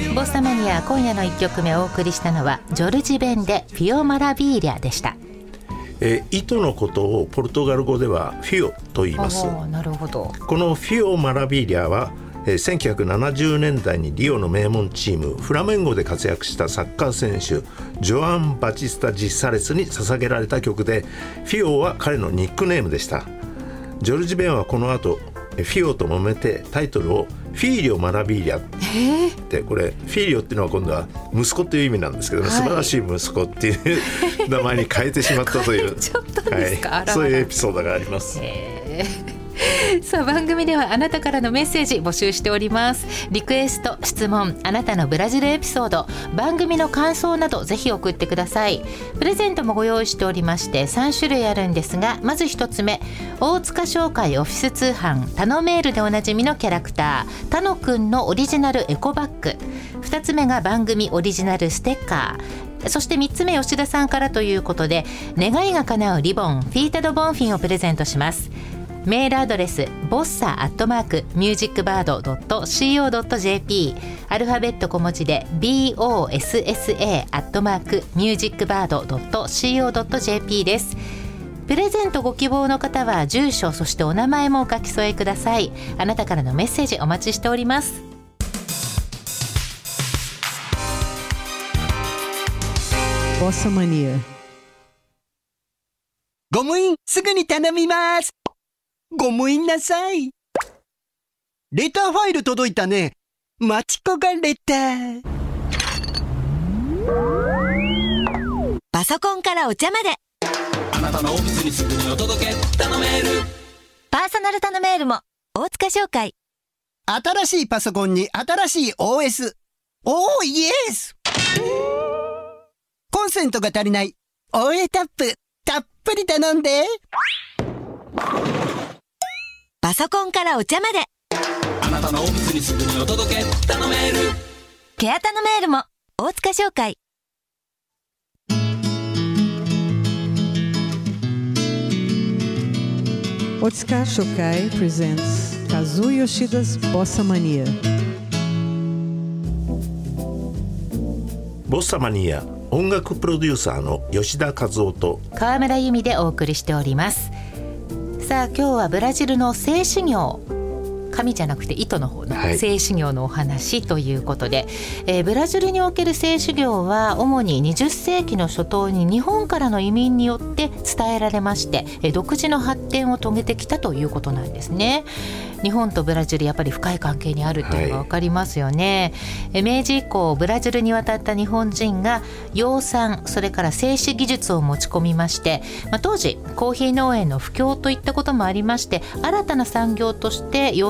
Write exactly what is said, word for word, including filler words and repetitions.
ボッサマニア、今夜のいっきょくめお送りしたのはジョルジ・ベンでフィオ・マラビーリャでした。 えー、糸のことをポルトガル語ではフィオと言います。 なるほど。 このフィオ・マラビーリャは、えー、せんきゅうひゃくななじゅうねんだいにリオの名門チームフラメンゴで活躍したサッカー選手ジョアン・バチスタ・ジッサレスに捧げられた曲で、フィオは彼のニックネームでした。ジョルジ・ベンはこの後フィオと揉めてタイトルをフィーリョ・マラビーリャって、これフィーリョっていうのは今度は息子っていう意味なんですけど、はい、素晴らしい息子っていう名前に変えてしまったというちょっとですか、はい、 そういうエピソードがあります。 へーさあ、番組ではあなたからのメッセージ募集しております。リクエスト、質問、あなたのブラジルエピソード、番組の感想などぜひ送ってください。プレゼントもご用意しておりましてさんしゅるいあるんですが、まずひとつめ、大塚商会オフィス通販タノメールでおなじみのキャラクタータノくんのオリジナルエコバッグ、ふたつめが番組オリジナルステッカー、そしてみっつめ、吉田さんからということで願いが叶うリボンフィータドボンフィンをプレゼントします。メールアドレスボッサアットマークミュージックバードドットシーオードットジェーピー、 アルファベット小文字で ボッサ アットマークミュージックバードドットシーオードットジェーピー です。プレゼントご希望の方は住所、そしてお名前もお書き添えください。あなたからのメッセージお待ちしております。 ボッサマニア。 ゴムインすぐに頼みます。ごめんなさい。レターファイル届いたね。マチコがレター。 パソコンからお茶まで、 あなたのオフィスにすぐにお届け、頼める。 パーソナル頼めるも大塚商会。 新しいパソコンに新しい オーエス。おーイエス。コンセントが足りない。オーエー タップたっぷり頼んで。 パソコンからお茶まで、 あなたのオフィスにすぐにお届け、頼める。 ケア頼めるも大塚商会。 Otsuka Shokai presents Kazuo Yoshida's Bossa Mania. ボッサマニア、音楽プロデューサーの吉田和夫と川村由美でお送りしております。さあ、今日はブラジルの性修行、紙じゃなくて糸の方の性修行のお話ということで、はい、えー、ブラジルにおける性修行は主ににじゅっせいきの初頭に日本からの移民によって伝えられまして、えー、独自の発展を遂げてきたということなんですね。日本とブラジル、やっぱり深い関係にあるというのが分かりますよね。はい、明治以降ブラジルに渡った日本人が養蚕、それから製紙技術を持ち込みまして、まあ、当時コーヒー農園の不況といったこともありまして、新たな産業として養